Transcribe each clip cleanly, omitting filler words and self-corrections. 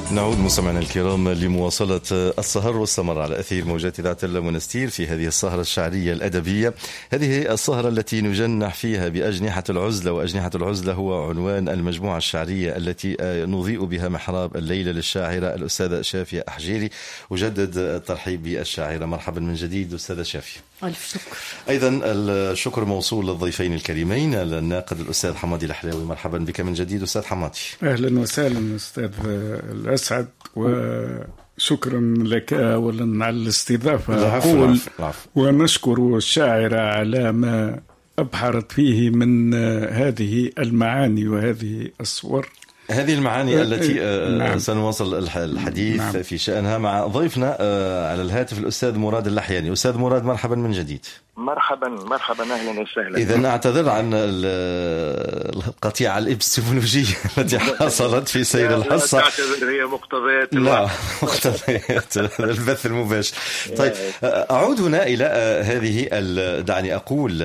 نعود مستمعينا الكرام لمواصلة السهر والسمر على أثير موجات إذاعة المنستير في هذه السهرة الشعرية الأدبية. هذه السهرة التي نجنح فيها بأجنحة العزلة، وأجنحة العزلة هو عنوان المجموعة الشعرية التي نضيء بها محراب الليلة للشاعرة الأستاذة شافية أحجيري. أجدد الترحيب بالشاعرة. مرحبا من جديد أستاذة شافية. ألف شكر. أيضا الشكر موصول للضيفين الكريمين الناقد الأستاذ حمادي الحلاوي. مرحبا بك من جديد أستاذ حمادي. أهلا وسهلا أستاذ الأسعد، وشكرا لك أولا على الاستضافة. أقول ونشكر الشاعرة على ما أبحرت فيه من هذه المعاني وهذه الصور، هذه المعاني التي نعم. سنواصل الحديث نعم. في شأنها مع ضيفنا على الهاتف الأستاذ مراد اللحياني. أستاذ مراد مرحبا من جديد. مرحبا أهلا وسهلا. إذا أعتذر عن القطيعة الإبستمولوجية التي حصلت في سير الحصة. لا تعتذر، هي مقتضيات مقتضيات البث المباشر. طيب أعود هنا إلى هذه دعني أقول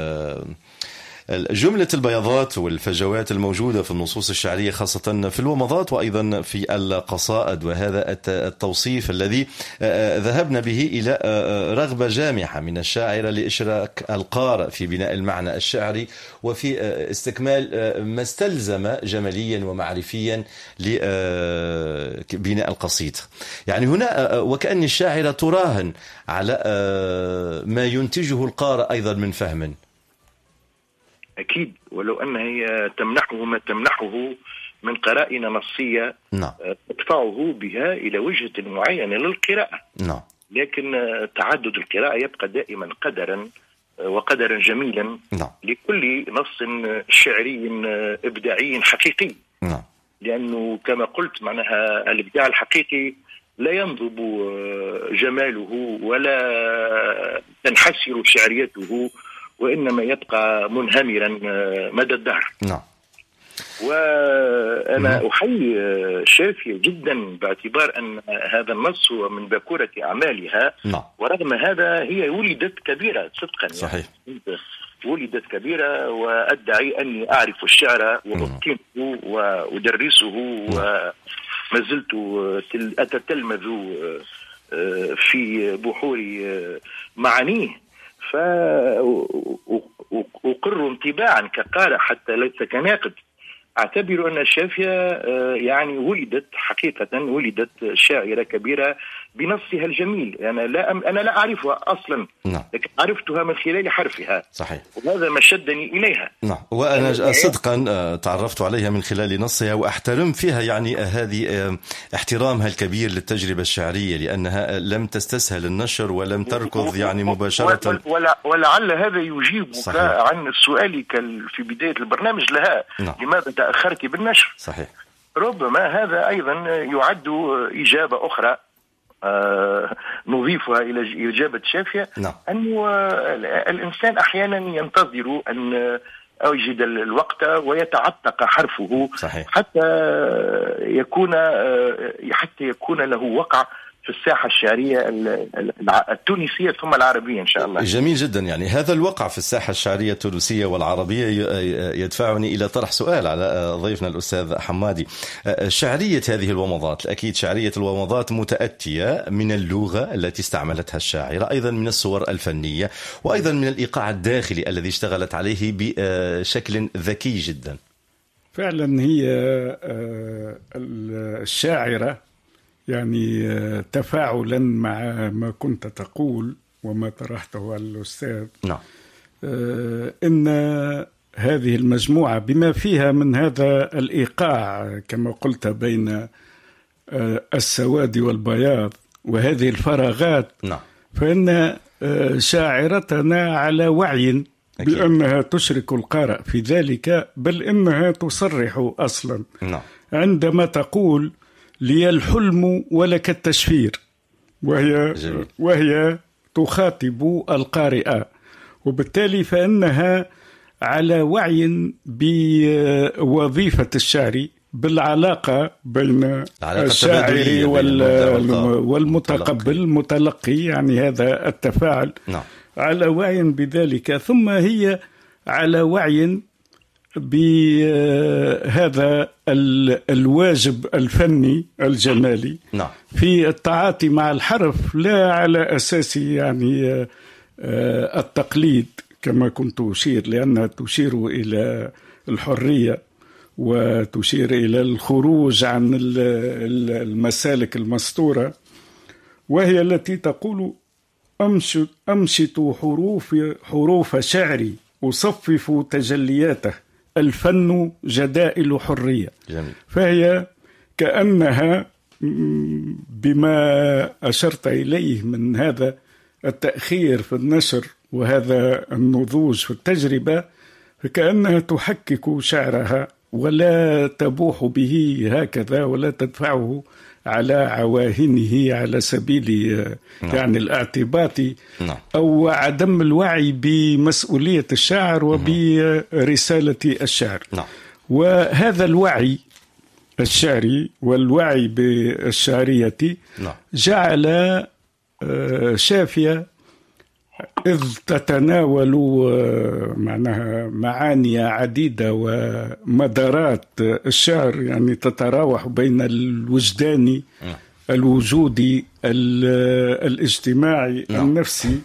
جملة البياضات والفجوات الموجودة في النصوص الشعرية، خاصة في الومضات وأيضا في القصائد، وهذا التوصيف الذي ذهبنا به إلى رغبة جامحة من الشاعرة لإشراك القارئ في بناء المعنى الشعري وفي استكمال ما استلزم جماليا ومعرفيا لبناء القصيدة. يعني هنا وكأن الشاعرة تراهن على ما ينتجه القارئ أيضا من فهم. أكيد، ولو أن هي تمنحه ما تمنحه من قرائن نصية تدفعه بها إلى وجهة معينة للقراءة. لكن تعدد القراءة يبقى دائما قدرا وقدرا جميلا لكل نص شعري إبداعي حقيقي. لأنه كما قلت معناها الإبداع الحقيقي لا ينضب جماله ولا تنحسر شعريته، وإنما يبقى منهمرا مدى الدهر. وأنا أحيي شافية جدا باعتبار أن هذا النص هو من باكورة أعمالها. ورغم هذا هي ولدت كبيرة صدقا. صحيح. يعني ولدت كبيرة، وأدعي أني أعرف الشعر وأتقنه وأدرسه وما زلت أتتلمذ في بحور معانيه. فأقر انطباعا كقارئ حتى ليس كناقد. أعتبر أن شافية يعني ولدت حقيقة، ولدت شاعرة كبيرة بنصها الجميل. أنا لا أعرفها أصلا، لكن عرفتها من خلال حرفها. صحيح. وهذا ما شدني إليها. وأنا صدقا تعرفت عليها من خلال نصها، وأحترم فيها يعني هذه احترامها الكبير للتجربة الشعرية، لأنها لم تستسهل النشر ولم تركض يعني مباشرة. ولعل هذا يجيبك عن سؤالك في بداية البرنامج لها. لماذا تأخرت بالنشر؟ صحيح. ربما هذا أيضا يعد إجابة أخرى نضيفها إلى إجابة شافية. أنه الإنسان أحيانا ينتظر أن يجد الوقت ويتعتق حرفه. صحيح. حتى يكون له وقع في الساحة الشعرية التونسية ثم العربية إن شاء الله. جميل جدا. يعني هذا الوقع في الساحة الشعرية التونسية والعربية يدفعني إلى طرح سؤال على ضيفنا الأستاذ حمادي. شعرية هذه الومضات، أكيد شعرية الومضات متأتية من اللغة التي استعملتها الشاعرة، أيضا من الصور الفنية، وأيضا من الإيقاع الداخلي الذي اشتغلت عليه بشكل ذكي جدا. فعلا هي الشاعرة يعني تفاعلا مع ما كنت تقول وما طرحته على الأستاذ. إن هذه المجموعة بما فيها من هذا الإيقاع كما قلت بين السواد والبياض وهذه الفراغات، فإن شاعرتنا على وعي بأنها تشرك القارئ في ذلك، بل إنها تصرح أصلا عندما تقول لي الحلم ولك التشفير، وهي تخاطب القارئة، وبالتالي فإنها على وعي بوظيفة الشعر، بالعلاقة بين الشاعر والمتقبل المتلقي، يعني هذا التفاعل على وعي بذلك. ثم هي على وعي بهذا الواجب الفني الجمالي في التعاطي مع الحرف، لا على أساس يعني التقليد كما كنت أشير، لأنها تشير إلى الحرية وتشير إلى الخروج عن المسالك المستورة، وهي التي تقول: أمشط حروف شعري أصفف تجلياته، الفن جدائل حرية. جميل. فهي كأنها بما أشرت إليه من هذا التأخير في النشر وهذا النضوج في التجربة، فكأنها تحكك شعرها ولا تبوح به هكذا، ولا تدفعه على عواهنه على سبيل يعني الاعتباط أو عدم الوعي بمسؤولية الشاعر وبرسالة الشعر. وهذا الوعي الشعري والوعي بالشعرية جعل شافية إذ تتناول معناها معاني عديدة ومدارات الشعر، يعني تتراوح بين الوجدان الوجودي الاجتماعي النفسي،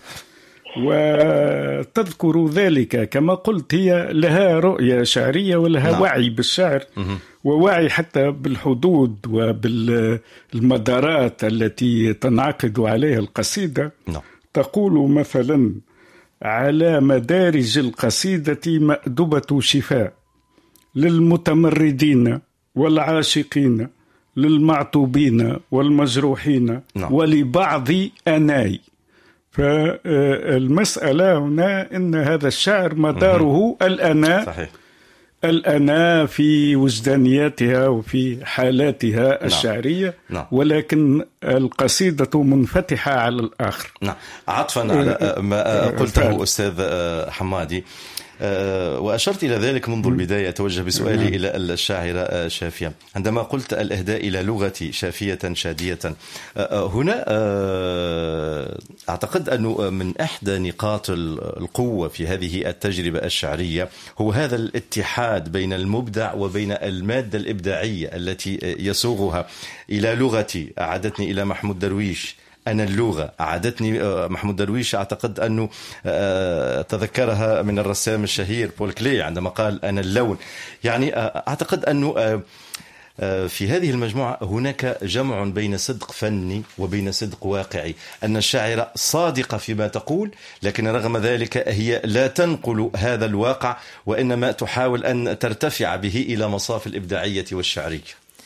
وتذكر ذلك كما قلت. هي لها رؤية شعرية ولها وعي بالشعر، ووعي حتى بالحدود وبالمدارات التي تنعقد عليها القصيدة. تقول مثلا: على مدارج القصيدة مأدبة شفاء للمتمردين والعاشقين، للمعطوبين والمجروحين، ولبعض أناي. فالمسألة هنا إن هذا الشعر مداره الأنا. صحيح. الأنا في وجدانياتها وفي حالاتها الشعرية. ولكن القصيدة منفتحة على الآخر. عطفا على ما قلته أستاذ حمادي، وأشرت إلى ذلك منذ البداية. أتوجه بسؤالي إلى الشاعرة شافية عندما قلت الإهداء إلى لغتي شافية شادية. هنا أعتقد أنه من إحدى نقاط القوة في هذه التجربة الشعرية هو هذا الاتحاد بين المبدع وبين المادة الإبداعية التي يسوغها. إلى لغتي أعادتني إلى محمود درويش، أنا اللغة أعادتني محمود درويش. أعتقد أنه تذكرها من الرسام الشهير بول كلي عندما قال أنا اللون. يعني أعتقد أنه في هذه المجموعة هناك جمع بين صدق فني وبين صدق واقعي، أن الشاعرة صادقة فيما تقول، لكن رغم ذلك هي لا تنقل هذا الواقع، وإنما تحاول أن ترتفع به إلى مصاف الإبداعية والشعرية.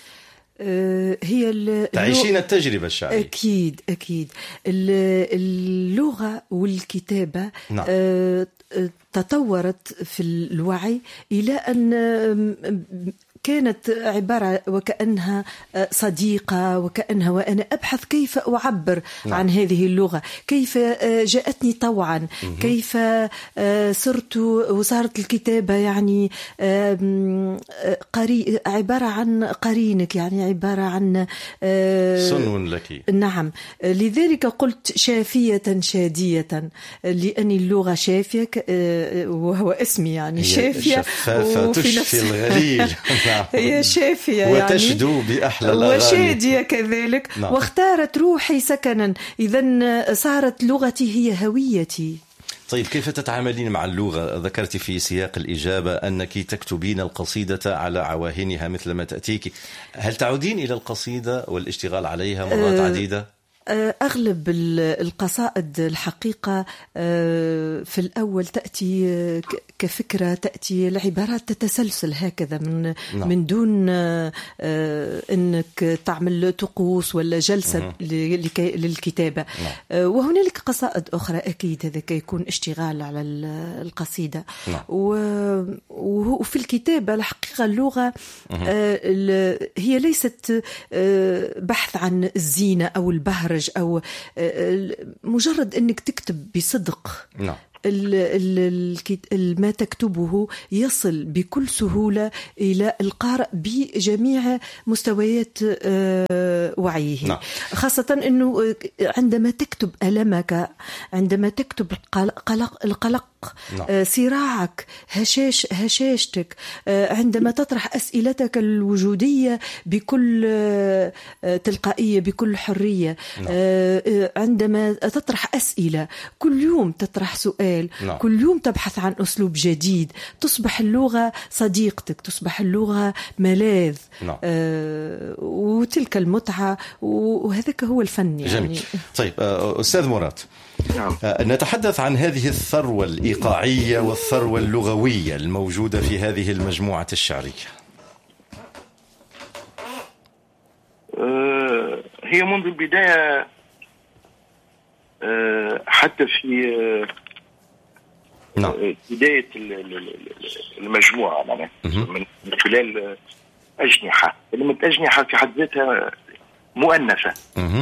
هي تعيشين التجربة الشعرية. أكيد اللغة والكتابة تطورت في الوعي إلى أن كانت عبارة وكأنها صديقة، وكأنها وأنا أبحث كيف أعبر عن هذه اللغة، كيف جاءتني طوعا، كيف وصارت الكتابة يعني عبارة عن قرينك، يعني عبارة عن صنو لك. نعم، لذلك قلت شافية شادية، لأن اللغة شافية وهو اسمي يعني شافية، وفي نفس الغليل هي شافية وتشدو يعني بأحلى الأغاني، وشادية كذلك. واختارت روحي سكنا، إذن صارت لغتي هي هويتي. طيب، كيف تتعاملين مع اللغة؟ ذكرت في سياق الإجابة أنك تكتبين القصيدة على عواهنها مثل ما تأتيك. هل تعودين إلى القصيدة والاشتغال عليها مرات عديدة؟ أغلب القصائد الحقيقة في الأول تأتي كفكرة، تأتي العبارات تتسلسل هكذا من دون أنك تعمل طقوس ولا جلسة للكتابة. وهنالك قصائد أخرى أكيد هذا يكون اشتغال على القصيدة. وفي الكتابة الحقيقة اللغة هي ليست بحث عن الزينة أو البهرج أو مجرد أنك تكتب بصدق. ما تكتبه يصل بكل سهولة إلى القارئ بجميع مستويات وعيه. خاصة أنه عندما تكتب ألمك، عندما تكتب القلق العمق، صراعك، هشاشتك، عندما تطرح أسئلتك الوجودية بكل تلقائية بكل حرية، عندما تطرح أسئلة كل يوم تطرح سؤال، كل يوم تبحث عن أسلوب جديد، تصبح اللغة صديقتك، تصبح اللغة ملاذ، وتلك المتعة، وهذاك هو الفن يعني. جميل. طيب أستاذ مراد، نتحدث عن هذه الثروة الإيقاعية والثروة اللغوية الموجودة في هذه المجموعة الشعرية. هي منذ البداية حتى في بداية المجموعة من خلال أجنحة. كلمة أجنحة في حد ذاتها مؤنثة،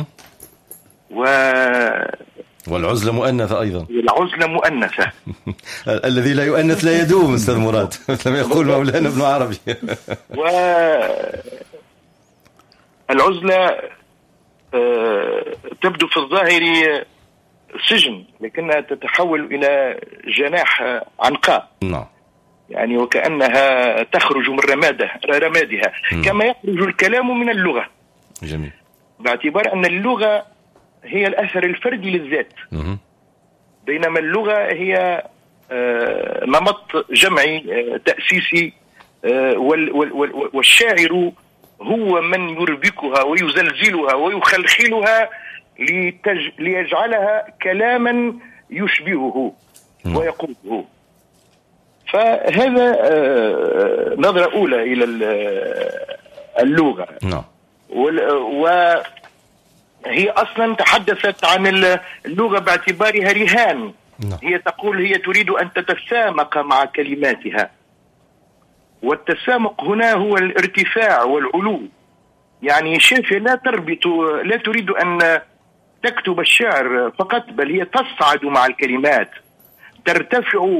والعزلة مؤنثة أيضا. العزلة مؤنثة. الذي لا يؤنث لا يدوم أستاذ مراد، كما يقول مولانا ابن عربي. والعزلة تبدو في الظاهر سجن، لكنها تتحول إلى جناح عنقاء. يعني وكأنها تخرج من رمادها كما يخرج الكلام من اللغة. جميل. باعتبار أن اللغة هي الأثر الفردي للذات، بينما اللغة هي نمط جمعي تأسيسي، والشاعر هو من يربكها ويزلزلها ويخلخلها ليجعلها كلاما يشبهه ويقوده. فهذا نظرة أولى إلى اللغة. وهي أصلا تحدثت عن اللغة باعتبارها رهان. هي تقول هي تريد أن تتسامق مع كلماتها، والتسامق هنا هو الارتفاع والعلو. يعني شافي لا تريد أن تكتب الشعر فقط، بل هي تصعد مع الكلمات، ترتفع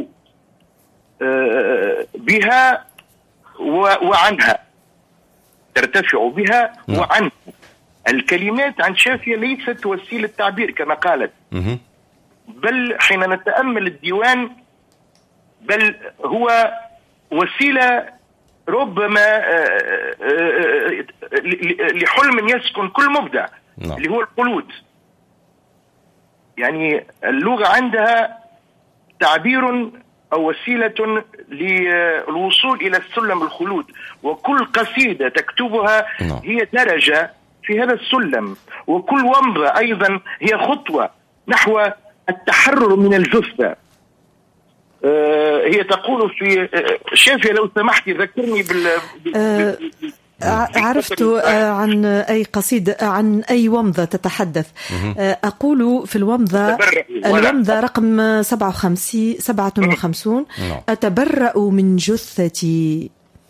بها وعنها، ترتفع بها وعنها. الكلمات عند شافية ليست وسيلة تعبير كما قالت، بل حين نتأمل الديوان بل هو وسيلة ربما لحلم يسكن كل مبدع، اللي هو الخلود. يعني اللغة عندها تعبير أو وسيلة للوصول إلى السلم الخلود، وكل قصيدة تكتبها هي درجة في هذا السلم، وكل ومضة أيضا هي خطوة نحو التحرر من الجثة. هي تقول في شافية لو سمحت ذكرني عرفت عن أي قصيدة، عن أي ومضة تتحدث. أقول في الومضة رقم 57 أتبرأ من جثتي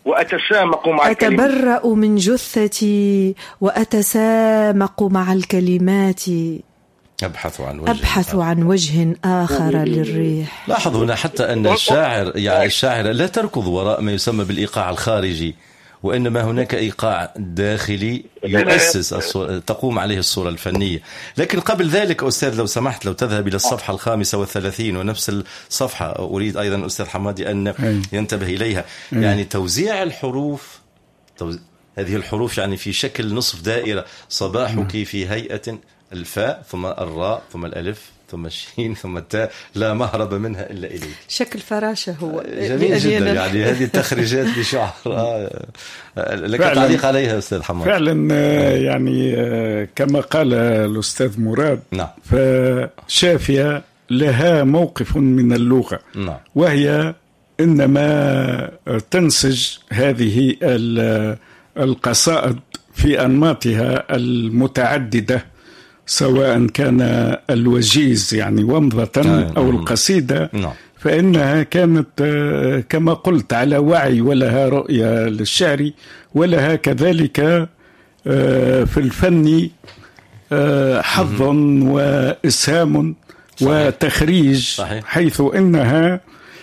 وأتسامق مع الكلمات، أبحث عن وجه آخر للريح. لاحظ هنا حتى أن الشاعر لا تركض وراء ما يسمى بالإيقاع الخارجي، وإنما هناك إيقاع داخلي يؤسس تقوم عليه الصورة الفنية. لكن قبل ذلك أستاذ لو سمحت، لو تذهب إلى الصفحة 35 ونفس الصفحة أريد أيضا أستاذ حمادي أن ينتبه إليها. يعني توزيع الحروف، هذه الحروف يعني في شكل نصف دائرة. صباحك في هيئة الفاء ثم الراء ثم الألف ثم الشين ثم التاء، لا مهرب منها إلا إليك. شكل فراشة هو. جميل جدا. يعني هذه التخريجات بشعر. لك تعليق عليها أستاذ حماد؟ فعلا يعني كما قال الأستاذ مراد، فشافية لها موقف من اللغة، وهي إنما تنسج هذه القصائد في أنماطها المتعددة، سواء كان الوجيز يعني ومضة أو القصيدة، فإنها كانت كما قلت على وعي، ولها رؤية للشعر، ولها كذلك في الفن حظ وإسهام وتخريج، حيث إنها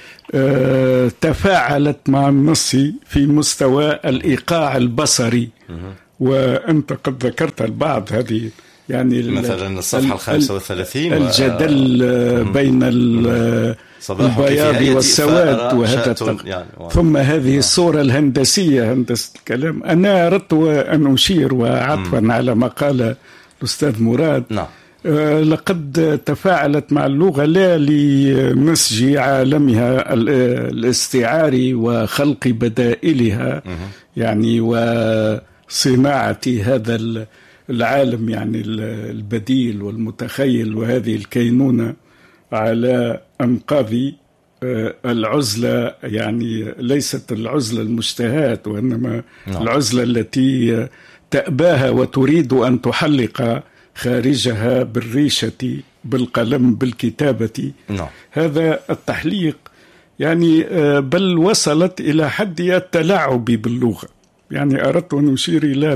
تفاعلت مع النص في مستوى الإيقاع البصري. وأنت قد ذكرت البعض، هذه يعني مثلا الصفحة 35 الجدل بين البياض والسواد وهذا يعني ثم هذه الصورة الهندسية، هندسة الكلام. أنا أردت أن أشير وعطفا على ما قال الأستاذ مراد. نعم. لقد تفاعلت مع اللغة لا لنسج عالمها الاستعاري وخلق بدائلها يعني وصناعة هذا العالم يعني البديل والمتخيل، وهذه الكينونة على أنقاض العزلة، يعني ليست العزلة المشتهاة وإنما العزلة التي تأباها وتريد أن تحلق خارجها بالريشة بالقلم بالكتابة. هذا التحليق يعني بل وصلت إلى حد التلاعب باللغة. يعني أردت أن أشير إلى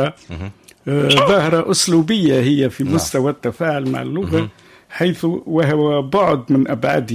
ظاهرة أسلوبية هي في مستوى التفاعل مع اللغة، حيث وهو بعد من أبعاد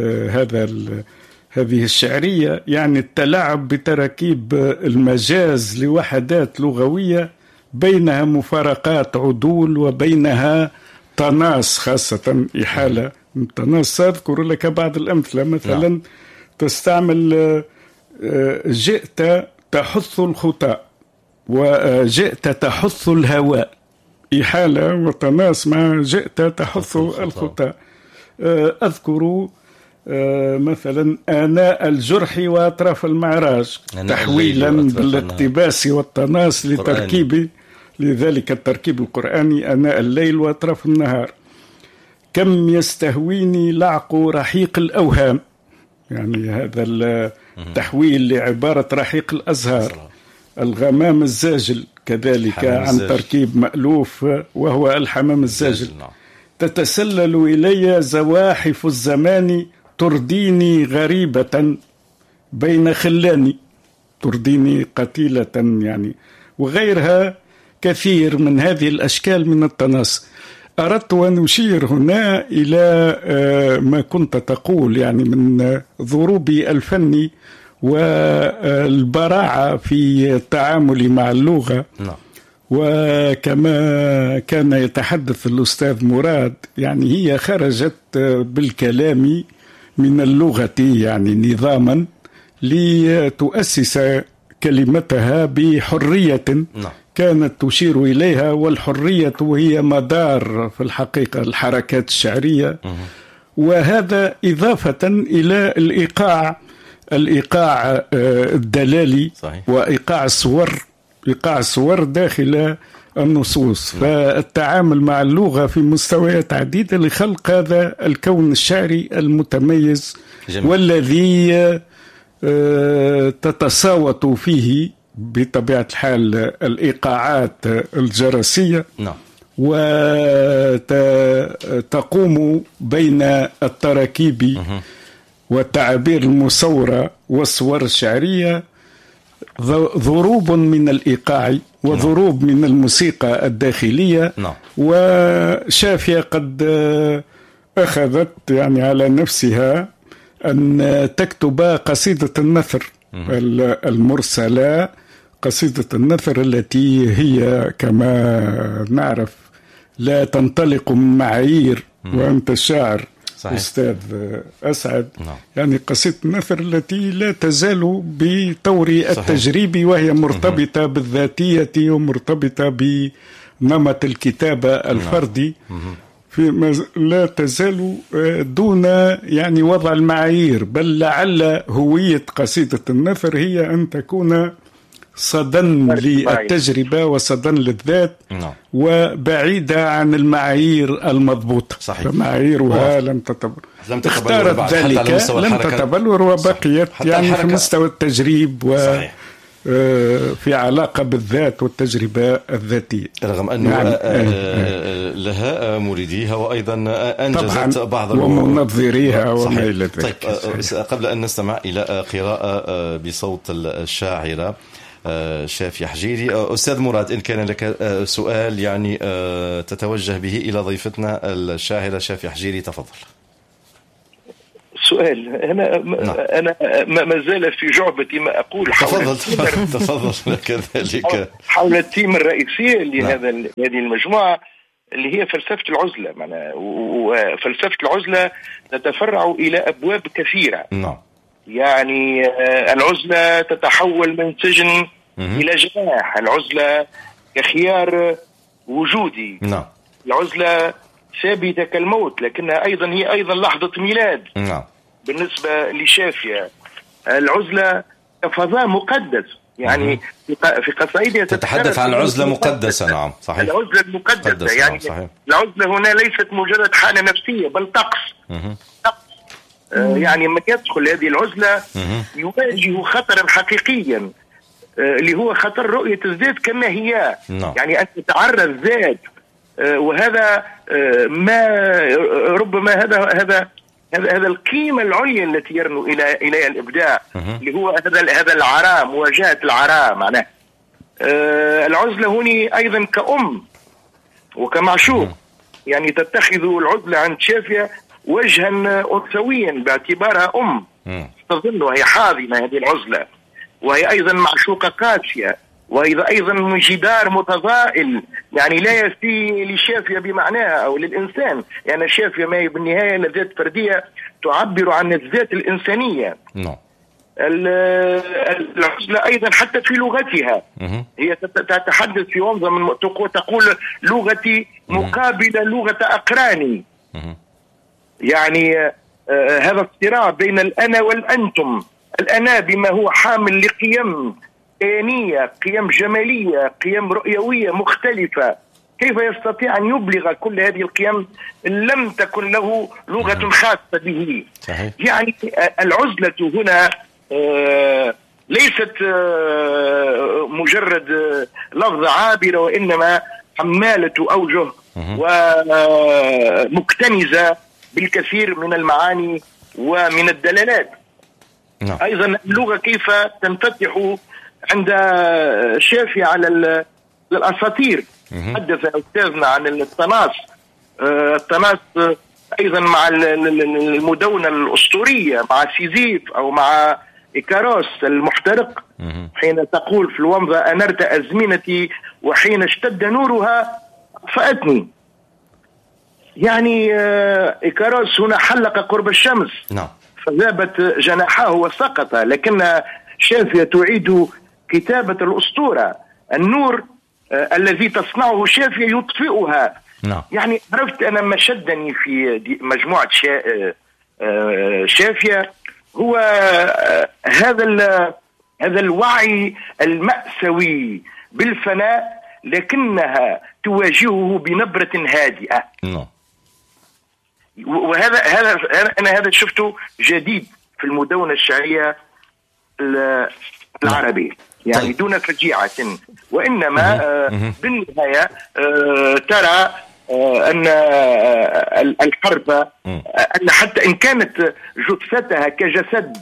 هذه الشعرية، يعني التلاعب بتراكيب المجاز لوحدات لغوية بينها مفارقات عدول وبينها تناص، خاصة إحالة من تناص. سأذكر لك بعض الأمثلة. مثلا تستعمل جئت تحث الخطأ وجئت تحث الهواء، إحالة وتناص مع جئت تحث الخطأ. أذكر مثلا آناء الجرح وأطراف المعراج، تحويلا بالاقتباس والتناص لتركيب لذلك التركيب القرآني آناء الليل وأطراف النهار. كم يستهويني لعق رحيق الأوهام، يعني هذا التحويل لعبارة رحيق الأزهار. الغمام الزاجل كذلك عن تركيب مألوف وهو الحمام الزاجل. تتسلل إلي زواحف الزمان ترديني غريبة بين خلاني، ترديني قتيلة يعني، وغيرها كثير من هذه الأشكال من التناص. أردت أن أشير هنا إلى ما كنت تقول يعني من ضروب الفن والبراعة في التعامل مع اللغة. وكما كان يتحدث الأستاذ مراد، يعني هي خرجت بالكلام من اللغة يعني نظاما لتؤسس كلمتها بحرية كانت تشير إليها، والحرية هي مدار في الحقيقة الحركات الشعرية. وهذا إضافة إلى الإيقاع الدلالي وإيقاع الصور داخل النصوص. فالتعامل مع اللغة في مستويات عديدة لخلق هذا الكون الشعري المتميز والذي تتساوط فيه بطبيعة الحال الإيقاعات الجرسية وتقوم بين التراكيب والتعابير المصورة والصور الشعرية ضروب من الإيقاع وضروب من الموسيقى الداخلية. وشافية قد أخذت يعني على نفسها أن تكتب قصيدة النثر المرسلة، قصيدة النثر التي هي كما نعرف لا تنطلق من معايير. وأنت الشاعر أستاذ أسعد، يعني قصيدة النثر التي لا تزال بطور التجريب، وهي مرتبطة بالذاتية ومرتبطة بنمط الكتابة الفردي، لا تزال دون يعني وضع المعايير. بل لعل هوية قصيدة النثر هي أن تكون صدى للتجربة وصدى للذات وبعيدة عن المعايير المضبوطة. فمعاييرها لم اختارت ذلك، لم تتبلور وبقيت يعني في مستوى التجريب في علاقة بالذات والتجربة الذاتية، رغم أنه لها مريديها وأيضا أنجزت بعض ومنظريها وما إلى ذلك. طيب، قبل أن نستمع إلى قراءة بصوت الشاعرة شافية حجيري، أستاذ مراد، إن كان لك سؤال يعني تتوجه به إلى ضيفتنا الشاعرة شافية حجيري، تفضل. سؤال. أنا ما زال في جعبتي ما أقول تفضل كذلك حول التيم الرئيسية لهذه المجموعة. اللي هي فلسفة العزلة. وفلسفة العزلة تتفرع إلى أبواب كثيرة. يعني العزلة تتحول من سجن إلى جناح، العزلة كخيار وجودي، العزلة ثابتة كالموت، لكنها أيضا هي أيضا لحظة ميلاد بالنسبة لشافية. العزلة كفضاء مقدس، يعني في قصائدها تتحدث عن عزلة مقدسة. نعم صحيح، العزلة المقدسة. يعني صحيح. العزلة هنا ليست مجرد حالة نفسية بل طقس. يعني من يدخل هذه العزلة يواجه خطرا حقيقيا اللي هو خطر رؤية الذات كما هي. يعني أن تتعرى الذات، وهذا ما ربما هذا القيمة العليا التي يرنو إلى الإبداع، اللي هو هذا العراء، مواجهة العراء. معناه العزلة هنا أيضا كأم وكمعشوق. يعني تتخذ العزلة عند شافية وجها أنثويا باعتبارها أم تظن وهي حاضنة هذه العزلة، وهي أيضا معشوقة قاسية، وهي أيضا جدار متضائل. يعني لا يفي لشافية بمعناها أو للإنسان، يعني شافية ما هي بالنهاية ذات فردية تعبر عن الذات الإنسانية. العزلة أيضا حتى في لغتها هي تتحدث في ومضة تقول لغتي مقابلة لغة أقراني. يعني هذا الصراع بين الأنا والأنتم، الأنا بما هو حامل لقيم كيانية، قيم جمالية، قيم رؤيوية مختلفة، كيف يستطيع أن يبلغ كل هذه القيم لم تكن له لغة خاصة به؟ يعني العزلة هنا ليست مجرد لفظ عابرة، وإنما حمالة أوجه ومكتنزة بالكثير من المعاني ومن الدلالات. أيضا اللغة كيف تنفتح عند شافية على الأساطير. حدث أستاذنا عن الطناس أيضا مع المدونة الأسطورية، مع سيزيف أو مع إيكاروس المحترق، حين تقول في الومضة أنرت أزمنتي وحين اشتد نورها فأتني. يعني إيكاروس هنا حلق قرب الشمس فذابت جناحاه وسقط، لكن شافية تعيد كتابة الأسطورة. النور الذي تصنعه شافية يطفئها. يعني عرفت أنا ما شدني في مجموعة شافية هو هذا الوعي المأساوي بالفناء، لكنها تواجهه بنبرة هادئة. وهذا أنا شفته جديد في المدونة الشعرية العربية، يعني دون فجيعة، وإنما بالنهاية ترى أن الحرب، أن حتى إن كانت جثتها كجسد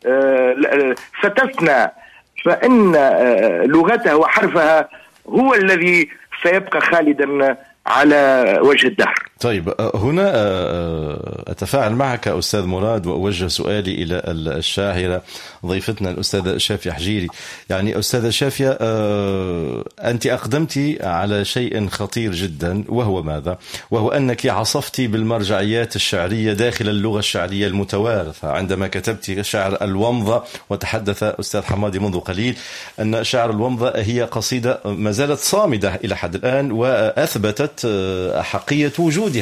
ستفنى، فإن لغتها وحرفها هو الذي سيبقى خالدا على وجه الدهر. طيب هنا أتفاعل معك أستاذ مراد وأوجه سؤالي إلى الشاعرة ضيفتنا الأستاذة شافية حجيري. يعني أستاذة شافية، أنت أقدمت على شيء خطير جدا، وهو ماذا؟ وهو أنك عصفت بالمرجعيات الشعرية داخل اللغة الشعرية المتوارثة عندما كتبت شعر الومضة. وتحدث أستاذ حمادي منذ قليل أن شعر الومضة هي قصيدة ما زالت صامدة إلى حد الآن، وأثبتت حقية وجودها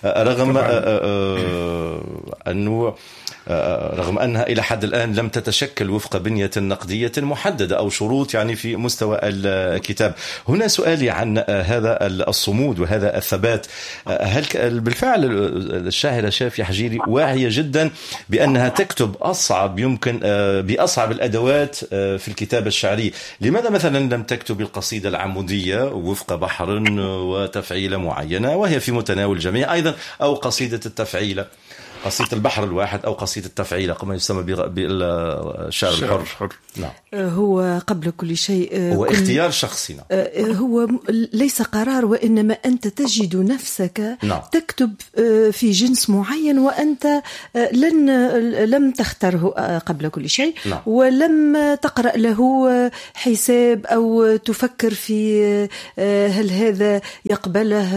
رغم أنها إلى حد الآن لم تتشكل وفق بنية نقدية محددة أو شروط يعني في مستوى الكتاب. هنا سؤالي عن هذا الصمود وهذا الثبات. هل بالفعل الشاعرة شافية حجيري واعية جدا بأنها تكتب أصعب يمكن بأصعب الأدوات في الكتابة الشعري؟ لماذا مثلا لم تكتب القصيدة العمودية وفق بحر وتفعيلة معينة وهي في متناول الجميع أيضا، أو قصيدة التفعيلة؟ قصيدة البحر الواحد أو قصيدة التفعيلة كما يسمى بالشعر الحر. نعم. هو قبل كل شيء هو اختيار شخصي. هو ليس قرار، وإنما أنت تجد نفسك تكتب في جنس معين، وأنت لم تختاره قبل كل شيء، ولم تقرأ له حساب أو تفكر في هل هذا يقبله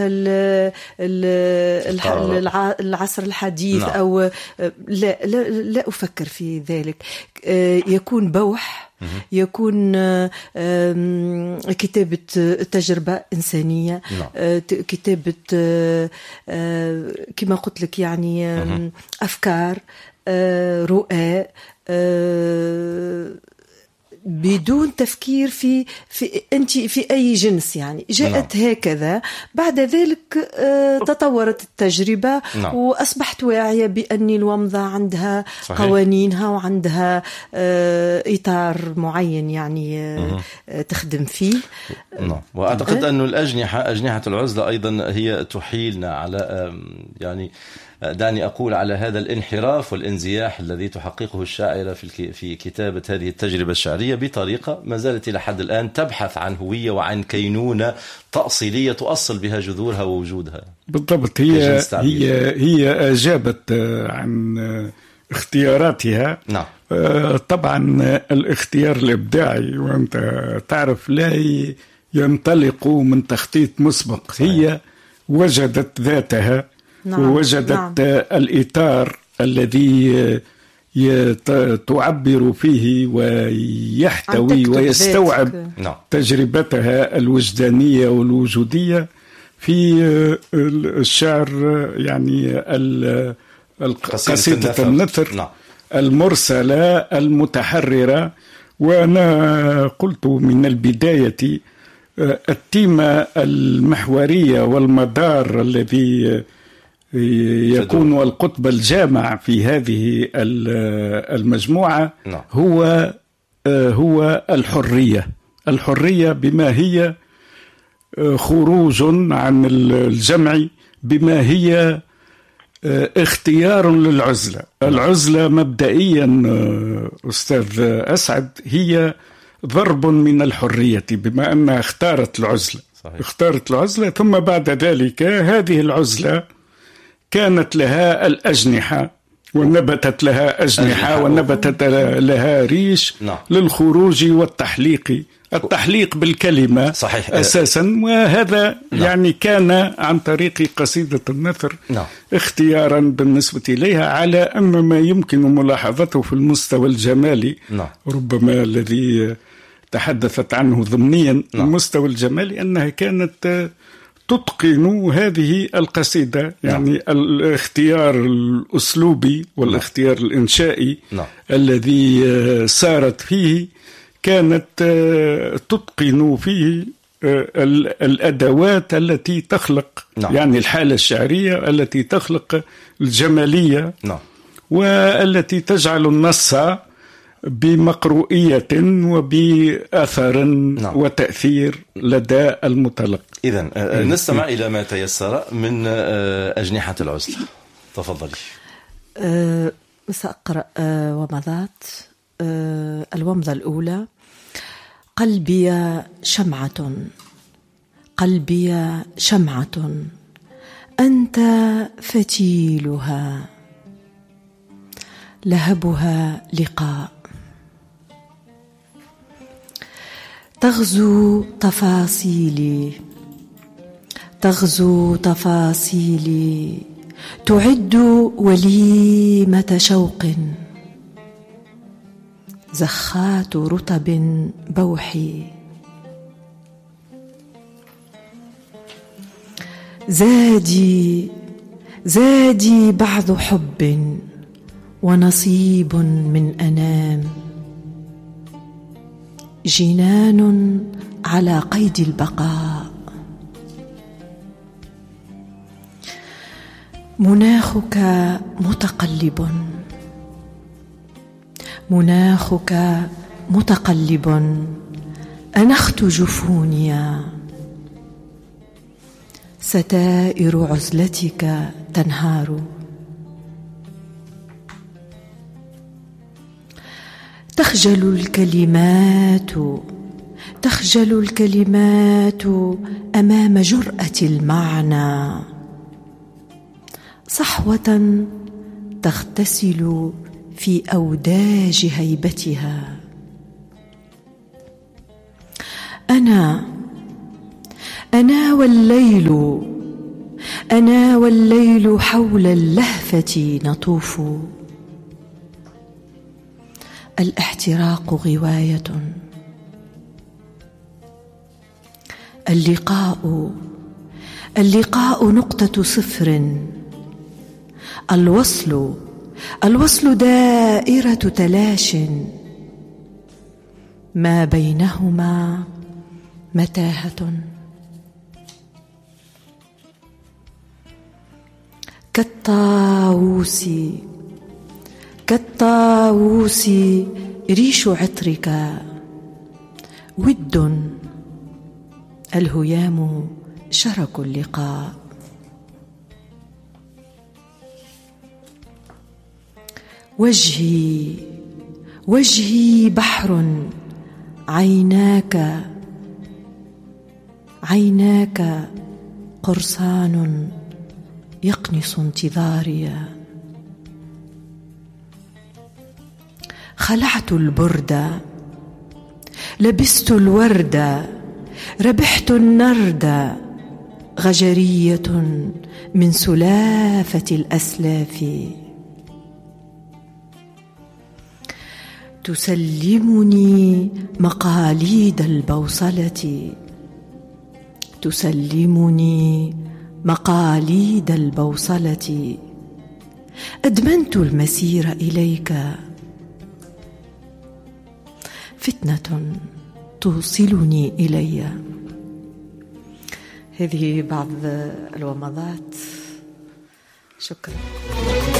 العصر الحديث أو لا أفكر في ذلك. يكون بوح، يكون كتابة تجربة إنسانية، كتابة كما قلت لك يعني أفكار، رؤى، بدون تفكير في أنت في أي جنس يعني جاءت هكذا. بعد ذلك تطورت التجربة وأصبحت واعية بأن الومضة عندها قوانينها وعندها إطار معين يعني تخدم فيه. وأعتقد أن أجنحة العزلة أيضا هي تحيلنا على يعني دعني أقول على هذا الانحراف والانزياح الذي تحققه الشاعرة في كتابة هذه التجربة الشعرية بطريقة ما زالت إلى حد الآن تبحث عن هوية وعن كينونة تأصيلية تؤصل بها جذورها ووجودها. بالضبط. هي أجابت عن اختياراتها. نعم. طبعا الاختيار الإبداعي وأنت تعرف لا ينطلق من تخطيط مسبق. صحيح. هي وجدت ذاتها. ووجدت الإطار الذي تعبر فيه ويحتوي ويستوعب تجربتها الوجدانية والوجودية في الشعر يعني قصيدة النثر المرسلة المتحررة. وأنا قلت من البداية التيمة المحورية والمدار الذي يكون القطب الجامع في هذه المجموعة هو الحرية بما هي خروج عن الجمع، بما هي اختيار للعزلة. العزلة مبدئيا أستاذ أسعد هي ضرب من الحرية، بما أنها اختارت العزلة. صحيح. اختارت العزلة، ثم بعد ذلك هذه العزلة كانت لها الأجنحة ونبتت لها أجنحة ونبتت لها ريش للخروج والتحليق. التحليق بالكلمة. صحيح. أساسا، وهذا يعني كان عن طريق قصيدة النثر اختيارا بالنسبة إليها، على أن ما يمكن ملاحظته في المستوى الجمالي ربما الذي تحدثت عنه ضمنيا المستوى الجمالي، أنها كانت تتقن هذه القصيدة، يعني الاختيار الأسلوبي والاختيار الإنشائي الذي سارت فيه، كانت تتقن فيه الأدوات التي تخلق يعني الحالة الشعرية التي تخلق الجمالية والتي تجعل النص بمقروئية وبأثر وتأثير لدى المتلقي. إذن نستمع إلى ما تيسر من أجنحة العزلة. تفضلي. سأقرأ ومضات. الومضة الأولى: قلبي شمعة، قلبي شمعة، أنت فتيلها، لهبها لقاء، تغزو تفاصيلي، تغزو تفاصيلي، تعد وليمة شوق، زخات رطب بوحي، زادي زادي بعض حب ونصيب من أنام، جنان على قيد البقاء، مناخك متقلب، مناخك متقلب، أنخت جفونيا، ستائر عزلتك تنهار، تخجل الكلمات أمام جرأة المعنى، صحوة تغتسل في أوداج هيبتها. أنا والليل حول اللهفة نطوف، الاحتراق غواية، اللقاء نقطة صفر، الوصل دائرة تلاش، ما بينهما متاهة. كالطاووس ريش عطرك، ود الهيام شرك اللقاء. وجهي بحر، عيناك قرصان يقنص انتظاري. خلعت البرد، لبست الورد، ربحت النرد، غجرية من سلافة الأسلاف. تسلمني مقاليد البوصلة، أدمنت المسير إليك، فتنة توصلني إلي. هذه بعض الومضات. شكرا.